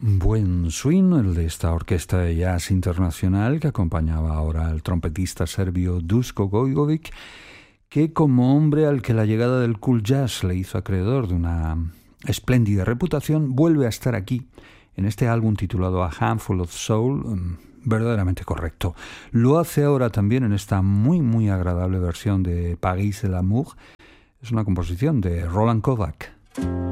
Buen swing el de esta orquesta de jazz internacional que acompañaba ahora al trompetista serbio Duško Gojković, que como hombre al que la llegada del cool jazz le hizo acreedor de una espléndida reputación, vuelve a estar aquí en este álbum titulado A Handful of Soul, verdaderamente correcto. Lo hace ahora también en esta muy agradable versión de Paris de l'amour. Es una composición de Roland Kovac.